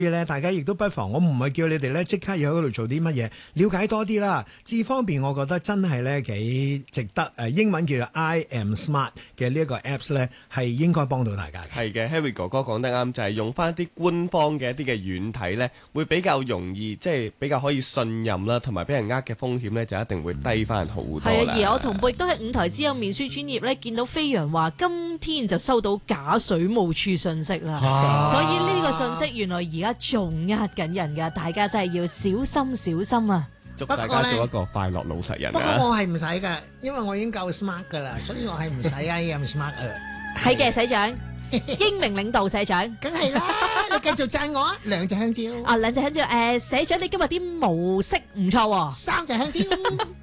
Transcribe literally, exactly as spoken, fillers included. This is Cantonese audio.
咧，大家亦都不妨，我唔係叫你哋咧即刻要喺嗰度做啲乜嘢，了解多啲啦。智方便，我覺得真係咧幾值得誒，英文叫做 I am smart 嘅呢一個 apps 咧，係應該幫到大家。 係嘅 ，Harry 哥哥講得啱，就係、是、用翻啲官方嘅一啲嘅軟體咧，會比較容易，即係比較可以信任啦，同埋俾人呃嘅風險咧，就一定會低翻好多啦。 係啊，而我同輩亦都喺五台之友面書專頁咧，見到飛揚話今天就收到假水務處信息啦，啊、所以呢個信息原來而家仲呃緊人㗎，大家真係要小心小心啊！ 祝大家做一個快樂老實人。 不過我係唔使㗎，因為我已經夠 smart 㗎啦，所以我係唔使 I am smart 啊。 係嘅，社長，英明領導社長， 梗係啦，你繼續讚我啊！兩隻香蕉， 啊兩隻香蕉，誒、呃、社長你今日啲模式唔錯喎， 三隻香蕉。